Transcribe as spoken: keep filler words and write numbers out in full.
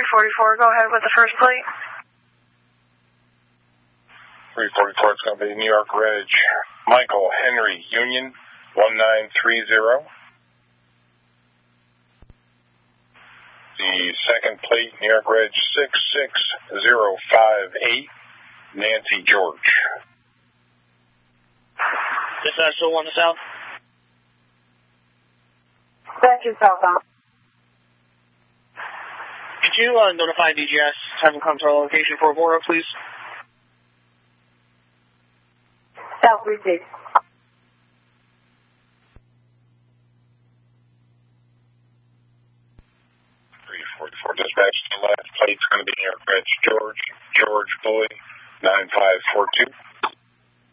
forty-four, go ahead with the first plate. three forty-four, it's going to be New York Reg. Michael Henry Union, one nine three zero. The second plate, New York Reg six six zero five eight, Nancy George. This is still one to south? That's your southbound. Could you uh, notify D G S, have them come to our location for Aurora, please? South received. three forty-four, dispatch to the last plate's going to be New York Reg George, George Boy, nine five four two.